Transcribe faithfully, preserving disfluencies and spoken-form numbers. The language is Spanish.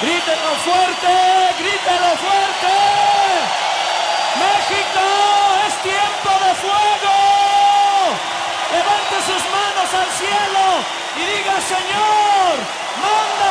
Grítelo fuerte, grítelo fuerte. México, es tiempo de fuego. Levante sus manos al cielo y diga: Señor, manda